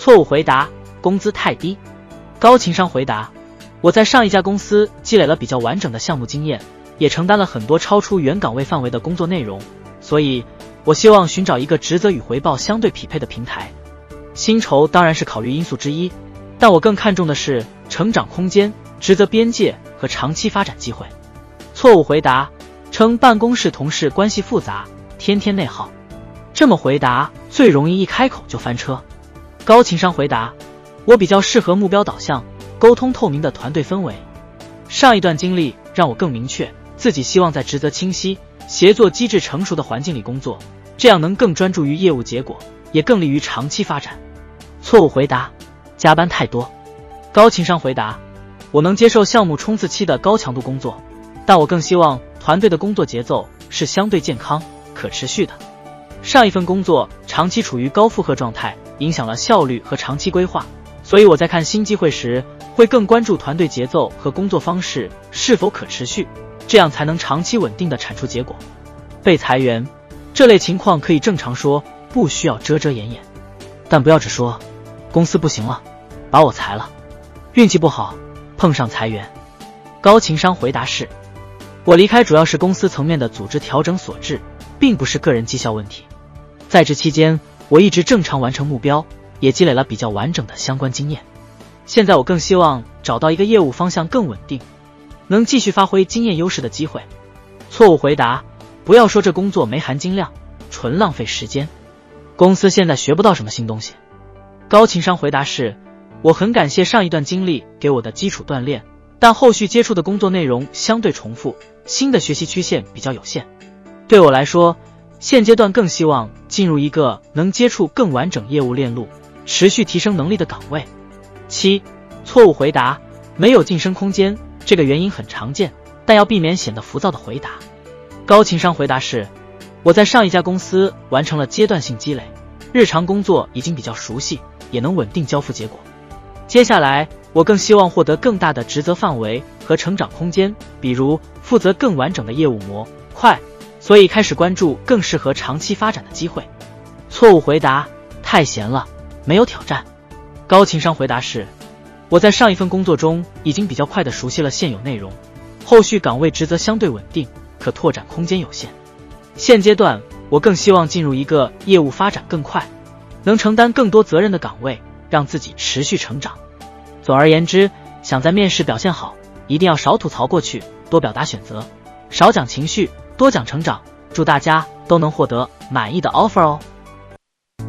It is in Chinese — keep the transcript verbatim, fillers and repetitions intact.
错误回答：工资太低。高情商回答：我在上一家公司积累了比较完整的项目经验，也承担了很多超出原岗位范围的工作内容，所以我希望寻找一个职责与回报相对匹配的平台。薪酬当然是考虑因素之一，但我更看重的是成长空间、职责边界和长期发展机会。错误回答：称办公室同事关系复杂，天天内耗。这么回答最容易一开口就翻车。高情商回答：我比较适合目标导向、沟通透明的团队氛围。上一段经历让我更明确自己希望在职责清晰、协作机制成熟的环境里工作，这样能更专注于业务结果，也更利于长期发展。错误回答：加班太多。高情商回答：我能接受项目冲刺期的高强度工作，但我更希望团队的工作节奏是相对健康、可持续的。上一份工作长期处于高负荷状态，影响了效率和长期规划，所以我在看新机会时会更关注团队节奏和工作方式是否可持续，这样才能长期稳定地产出结果。被裁员这类情况可以正常说，不需要遮遮掩掩，但不要只说公司不行了，把我裁了，运气不好碰上裁员。高情商回答是：我离开主要是公司层面的组织调整所致，并不是个人绩效问题。在这期间我一直正常完成目标，也积累了比较完整的相关经验。现在我更希望找到一个业务方向更稳定，能继续发挥经验优势的机会。错误回答：不要说这工作没含金量，纯浪费时间。公司现在学不到什么新东西。高情商回答是：我很感谢上一段经历给我的基础锻炼，但后续接触的工作内容相对重复，新的学习曲线比较有限。对我来说，现阶段更希望进入一个能接触更完整业务链路、持续提升能力的岗位。七、错误回答：没有晋升空间，这个原因很常见，但要避免显得浮躁的回答。高情商回答是：我在上一家公司完成了阶段性积累，日常工作已经比较熟悉，也能稳定交付结果。接下来我更希望获得更大的职责范围和成长空间，比如负责更完整的业务模块，所以开始关注更适合长期发展的机会。错误回答：太闲了，没有挑战。高情商回答是：我在上一份工作中已经比较快地熟悉了现有内容，后续岗位职责相对稳定，可拓展空间有限。现阶段我更希望进入一个业务发展更快、能承担更多责任的岗位，让自己持续成长。总而言之，想在面试表现好，一定要少吐槽过去，多表达选择，少讲情绪，多讲成长。祝大家都能获得满意的 offer 哦。